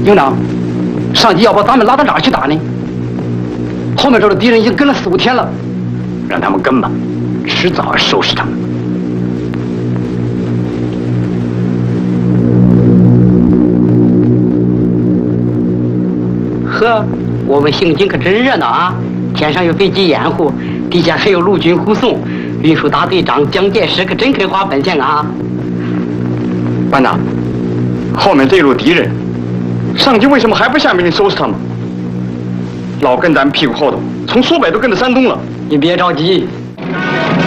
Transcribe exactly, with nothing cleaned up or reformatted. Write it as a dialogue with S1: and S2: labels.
S1: 营长，上级要把咱们拉到哪儿去打呢？后面这个敌人已经跟了四五天了，
S2: 让他们跟吧，迟早要收拾他们。
S3: 呵，我们行军可真热闹啊！天上有飞机掩护，底下还有陆军护送，运输大队长蒋介石可真肯花本钱啊！
S2: 班长，后面这一路敌人，上级为什么还不下命令收拾他们？老跟咱们屁股后头，从苏北都跟到山东了。
S1: 你别着急，